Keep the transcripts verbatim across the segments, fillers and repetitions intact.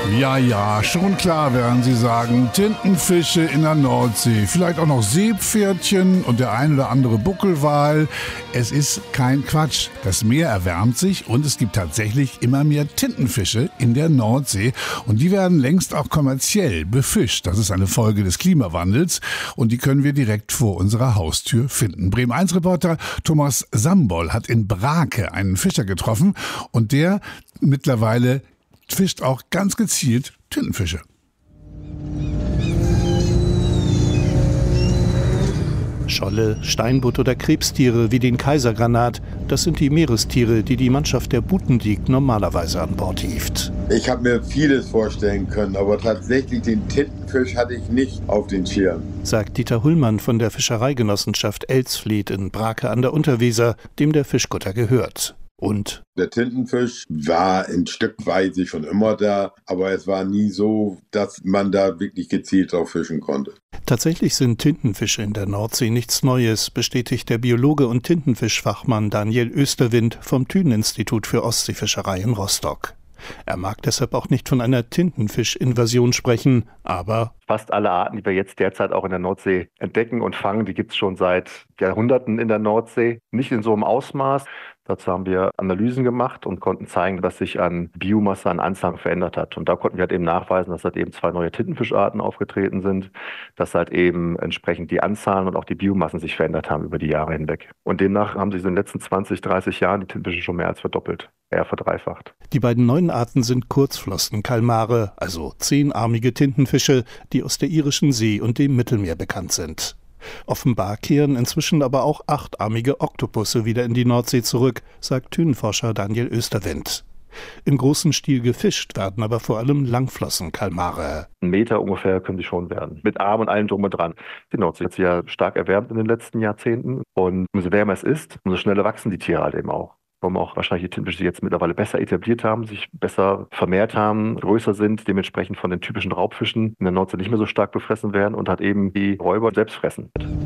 Ja, ja, schon klar, werden Sie sagen. Tintenfische in der Nordsee, vielleicht auch noch Seepferdchen und der ein oder andere Buckelwal. Es ist kein Quatsch. Das Meer erwärmt sich und es gibt tatsächlich immer mehr Tintenfische in der Nordsee. Und die werden längst auch kommerziell befischt. Das ist eine Folge des Klimawandels und die können wir direkt vor unserer Haustür finden. Bremen eins Reporter Thomas Sambol hat in Brake einen Fischer getroffen und der mittlerweile fischt auch ganz gezielt Tintenfische. Scholle, Steinbutt oder Krebstiere wie den Kaisergranat, das sind die Meerestiere, die die Mannschaft der Butendiek normalerweise an Bord hieft. Ich habe mir vieles vorstellen können, aber tatsächlich den Tintenfisch hatte ich nicht auf den Schirm. Sagt Dieter Hullmann von der Fischereigenossenschaft Elsfleth in Brake an der Unterweser, dem der Fischkutter gehört. Und der Tintenfisch war in Stückweise schon immer da, aber es war nie so, dass man da wirklich gezielt drauf fischen konnte. Tatsächlich sind Tintenfische in der Nordsee nichts Neues, bestätigt der Biologe und Tintenfischfachmann Daniel Österwind vom Thünen-Institut für Ostseefischerei in Rostock. Er mag deshalb auch nicht von einer Tintenfischinvasion sprechen, aber fast alle Arten, die wir jetzt derzeit auch in der Nordsee entdecken und fangen, die gibt es schon seit Jahrhunderten in der Nordsee. Nicht in so einem Ausmaß. Dazu haben wir Analysen gemacht und konnten zeigen, dass sich an Biomasse, an Anzahl verändert hat. Und da konnten wir halt eben nachweisen, dass halt eben zwei neue Tintenfischarten aufgetreten sind, dass halt eben entsprechend die Anzahlen und auch die Biomassen sich verändert haben über die Jahre hinweg. Und demnach haben sich in den letzten zwanzig, dreißig Jahren die Tintenfische schon mehr als verdoppelt, eher verdreifacht. Die beiden neuen Arten sind Kurzflossenkalmare, also zehnarmige Tintenfische, die aus der irischen See und dem Mittelmeer bekannt sind. Offenbar kehren inzwischen aber auch achtarmige Oktopusse wieder in die Nordsee zurück, sagt Thünenforscher Daniel Österwind. Im großen Stil gefischt werden aber vor allem Langflossenkalmare. Ein Meter ungefähr können sie schon werden, mit Arm und allem drum und dran. Die Nordsee hat sich ja stark erwärmt in den letzten Jahrzehnten und umso wärmer es ist, umso schneller wachsen die Tiere halt eben auch. Warum auch wahrscheinlich die Tintenfische sich jetzt mittlerweile besser etabliert haben, sich besser vermehrt haben, größer sind, dementsprechend von den typischen Raubfischen in der Nordsee nicht mehr so stark befressen werden und halt eben die Räuber selbst fressen.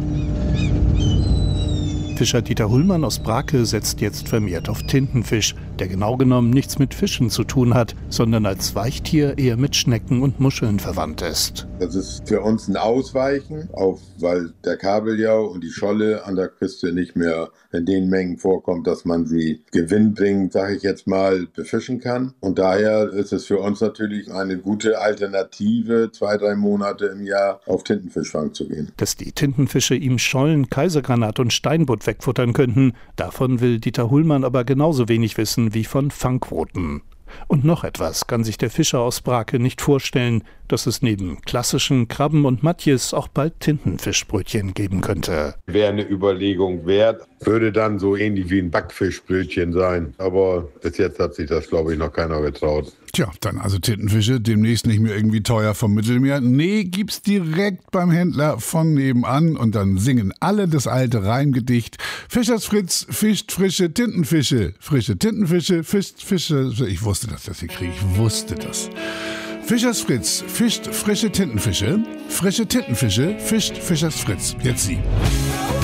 Fischer Dieter Hullmann aus Brake setzt jetzt vermehrt auf Tintenfisch, der genau genommen nichts mit Fischen zu tun hat, sondern als Weichtier eher mit Schnecken und Muscheln verwandt ist. Das ist für uns ein Ausweichen, auf, weil der Kabeljau und die Scholle an der Küste nicht mehr in den Mengen vorkommt, dass man sie gewinnbringend, sage ich jetzt mal, befischen kann. Und daher ist es für uns natürlich eine gute Alternative, zwei, drei Monate im Jahr auf Tintenfischfang zu gehen. Dass die Tintenfische ihm Schollen, Kaisergranat und Steinbutt wegfuttern könnten, davon will Dieter Hullmann aber genauso wenig wissen wie von Fangquoten. Und noch etwas kann sich der Fischer aus Brake nicht vorstellen, dass es neben klassischen Krabben und Matjes auch bald Tintenfischbrötchen geben könnte. Wäre eine Überlegung wert, würde dann so ähnlich wie ein Backfischbrötchen sein. Aber bis jetzt hat sich das, glaube ich, noch keiner getraut. Tja, dann also Tintenfische, demnächst nicht mehr irgendwie teuer vom Mittelmeer. Nee, gibt's direkt beim Händler von nebenan und dann singen alle das alte Reimgedicht. Fischers Fritz fischt frische Tintenfische. Frische Tintenfische, fischt Fische. Ich wusste, dass das hier kriege. Ich wusste das. Fischers Fritz fischt frische Tintenfische. Frische Tintenfische fischt Fischers Fritz. Jetzt Sie.